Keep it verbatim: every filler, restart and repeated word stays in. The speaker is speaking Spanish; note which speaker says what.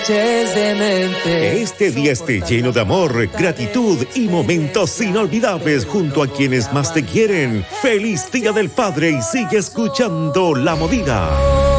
Speaker 1: Que este día esté lleno de amor, gratitud y momentos inolvidables junto a quienes más te quieren. ¡Feliz Día del Padre! Y sigue escuchando La Movida.